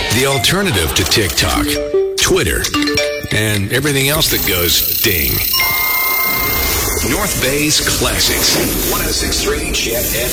The alternative to TikTok, Twitter, and everything else that goes ding. North Bay's Classics. 106.3 Jet